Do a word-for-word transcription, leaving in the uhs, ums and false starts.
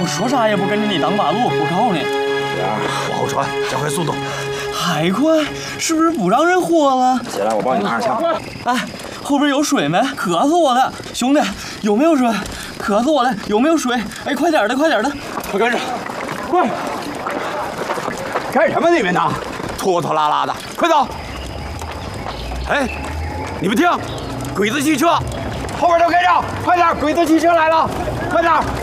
我说啥也不跟着你当八路，我告诉你。 姐儿，往后传，加快速度。 还快？是不是不让人活了？ 起来，我帮你拿上枪。 哎，后边有水没？渴死我了！兄弟，有没有水？渴死我了！有没有水？哎，快点的，快点的！ 快跟上！快！干什么你们呢？拖拖拉拉的，快走！哎，你们听，鬼子汽车，后边都跟上，快点！鬼子汽车来了，快点！